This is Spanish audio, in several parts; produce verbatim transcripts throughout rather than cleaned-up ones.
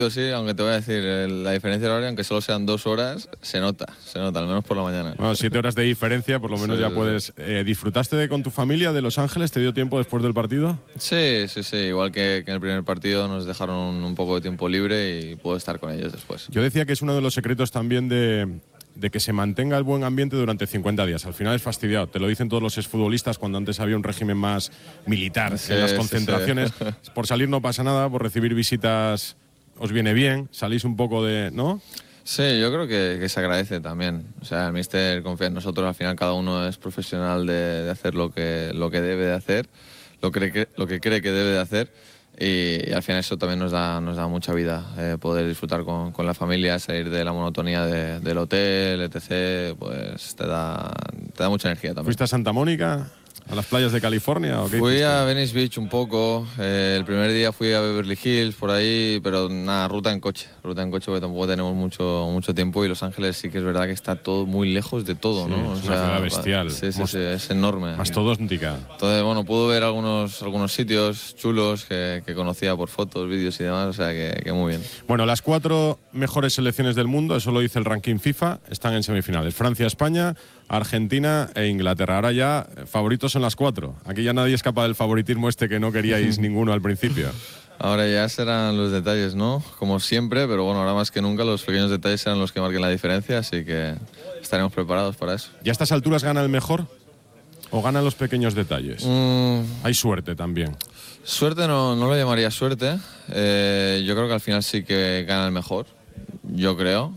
Sí, aunque te voy a decir, la diferencia horaria, aunque solo sean dos horas, se nota, se nota, al menos por la mañana. Bueno, siete horas de diferencia, por lo menos sí, ya sí, puedes... Eh, ¿Disfrutaste de, con tu familia de Los Ángeles? ¿Te dio tiempo después del partido? Sí, sí, sí, igual que, que en el primer partido nos dejaron un, un poco de tiempo libre y puedo estar con ellos después. Yo decía que es uno de los secretos también de, de que se mantenga el buen ambiente durante cincuenta días. Al final es fastidiado, te lo dicen todos los exfutbolistas cuando antes había un régimen más militar Sí, en las sí, concentraciones. sí. Por salir no pasa nada, por recibir visitas os viene bien, salís un poco de... ¿no? Sí, yo creo que, que se agradece también. O sea, el míster confía en nosotros, al final cada uno es profesional de, de hacer lo que, lo que debe de hacer, lo, cree, lo que cree que debe de hacer y, y al final eso también nos da, nos da mucha vida, eh, poder disfrutar con, con la familia, salir de la monotonía de, del hotel, etcétera, pues te da, te da mucha energía también. ¿Fuiste a Santa Mónica? ¿A las playas de California? ¿O qué Fui hiciste? a Venice Beach un poco, eh, el primer día fui a Beverly Hills por ahí, pero nada, ruta en coche, ruta en coche porque tampoco tenemos mucho, mucho tiempo y Los Ángeles sí que es verdad que está todo muy lejos de todo, Sí, ¿no? es una ciudad bestial. Sí, sí, sí, es enorme. Mastodóntica. Entonces, bueno, pude ver algunos, algunos sitios chulos que, que conocía por fotos, vídeos y demás, o sea que, que muy bien. Bueno, las cuatro mejores selecciones del mundo, eso lo dice el ranking FIFA, están en semifinales. Francia, España, Argentina e Inglaterra. Ahora ya favoritos son las cuatro. Aquí ya nadie escapa del favoritismo este que no queríais ninguno al principio. Ahora ya serán los detalles, ¿no? Como siempre, pero bueno, ahora más que nunca los pequeños detalles serán los que marquen la diferencia, así que estaremos preparados para eso. ¿Y a estas alturas gana el mejor o ganan los pequeños detalles? Mm, Hay suerte también. Suerte no, no lo llamaría suerte. Eh, yo creo que al final sí que gana el mejor, yo creo.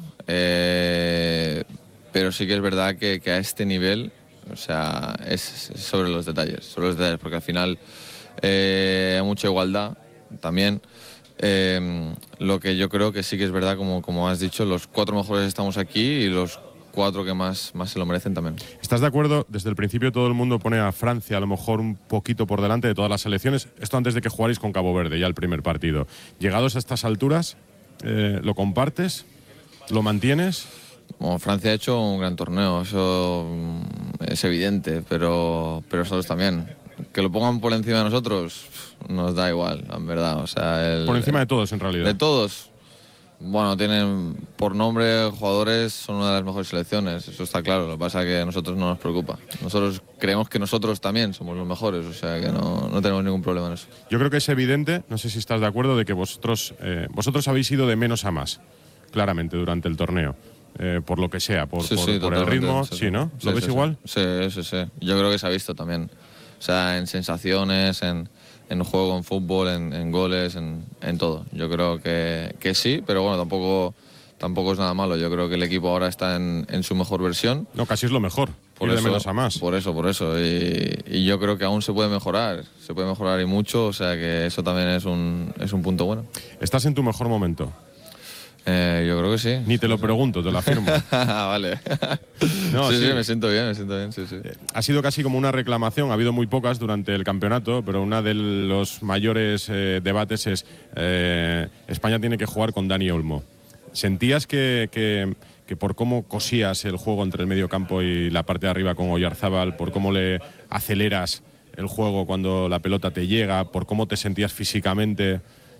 Eh, pero sí que es verdad que, que a este nivel, o sea, es sobre los detalles, sobre los detalles, porque al final eh, hay mucha igualdad también. Eh, lo que yo creo que sí que es verdad, como, como has dicho, los cuatro mejores estamos aquí y los cuatro que más, más se lo merecen también. ¿Estás de acuerdo? Desde el principio todo el mundo pone a Francia a lo mejor un poquito por delante de todas las selecciones. Esto antes de que jugarais con Cabo Verde, ya el primer partido. Llegados a estas alturas, eh, ¿lo compartes? ¿Lo mantienes? Bueno, Francia ha hecho un gran torneo, eso es evidente, pero, pero nosotros también. Que lo pongan por encima de nosotros nos da igual, en verdad. O sea, el, por encima de todos, en realidad. De todos. Bueno, tienen por nombre jugadores, son una de las mejores selecciones, eso está claro. Lo que pasa es que a nosotros no nos preocupa. Nosotros creemos que nosotros también somos los mejores, o sea que no, no tenemos ningún problema en eso. Yo creo que es evidente, no sé si estás de acuerdo, de que vosotros, eh, vosotros habéis ido de menos a más, claramente, durante el torneo. Eh, por lo que sea, por, sí, por, sí, por el ritmo, sí, sí, ¿no? Sí, ¿Lo ves sí, igual? Sí, sí, sí. Yo creo que se ha visto también. O sea, en sensaciones, en, en juego, en fútbol, en, en goles, en, en todo. Yo creo que, que sí, pero bueno, tampoco, tampoco es nada malo. Yo creo que el equipo ahora está en, en su mejor versión. No, casi es lo mejor. Por ir eso, de menos a más. Por eso, por eso. Y, y yo creo que aún se puede mejorar. Se puede mejorar y mucho, o sea que eso también es un, es un punto bueno. ¿Estás en tu mejor momento? Eh, yo creo que sí. Ni te lo pregunto, te lo afirmo. Vale. No, sí, sí, sí, me siento bien, me siento bien, sí, sí. Ha sido casi como una reclamación, ha habido muy pocas durante el campeonato, pero uno de los mayores eh, debates es eh, España tiene que jugar con Dani Olmo. ¿Sentías que, que, que por cómo cosías el juego entre el medio campo y la parte de arriba con Oyarzábal, por cómo le aceleras el juego cuando la pelota te llega, por cómo te sentías físicamente?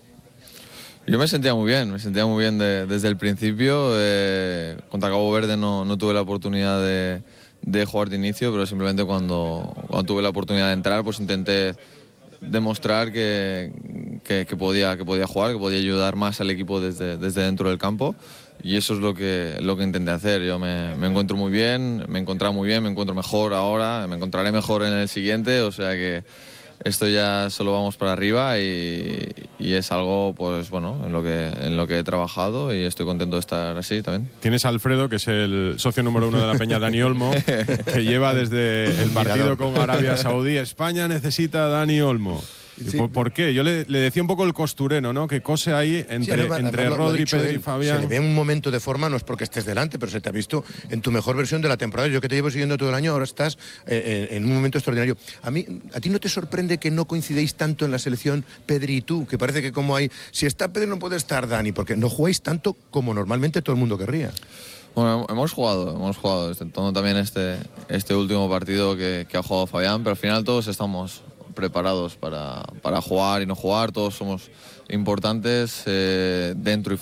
Yo me sentía muy bien, me sentía muy bien de, desde el principio. Eh, contra Cabo Verde no, no tuve la oportunidad de, de jugar de inicio, pero simplemente cuando, cuando tuve la oportunidad de entrar, pues intenté demostrar que, que, que, podía, que podía jugar, que podía ayudar más al equipo desde, desde dentro del campo. Y eso es lo que, lo que intenté hacer. Yo me, me encuentro muy bien, me he encontrado muy bien, me encuentro mejor ahora, me encontraré mejor en el siguiente, o sea que esto ya solo vamos para arriba y, y es algo, pues bueno, en lo que en lo que he trabajado y estoy contento de estar así también. Tienes a Alfredo, que es el socio número uno de la Peña Dani Olmo, que lleva desde el partido con Arabia Saudí. España necesita a Dani Olmo. Sí. ¿Por, ¿Por qué? Yo le, le decía un poco el costureno, ¿no? Que cose ahí entre, sí, además, entre además Rodri, Pedri y Fabián. Se le ve en un momento de forma, no es porque estés delante, pero se te ha visto en tu mejor versión de la temporada. Yo que te llevo siguiendo todo el año, ahora estás eh, en un momento extraordinario. A mí, ¿a ti no te sorprende que no coincidéis tanto en la selección Pedri y tú? Que parece que como hay... Si está Pedri no puede estar Dani, porque no jugáis tanto como normalmente todo el mundo querría. Bueno, hemos jugado, hemos jugado, exceptuando también este, este último partido que, que ha jugado Fabián, pero al final todos estamos preparados para, para jugar y no jugar, todos somos importantes eh, dentro y fuera